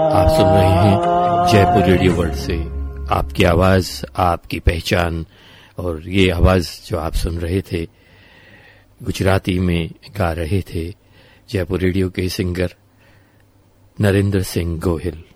आप सुन रहे हैं जयपुर रेडियो वर्ल्ड से आपकी आवाज, आपकी पहचान। और ये आवाज जो आप सुन रहे थे गुजराती में गा रहे थे जयपुर रेडियो के सिंगर नरेंद्र सिंह गोहिल।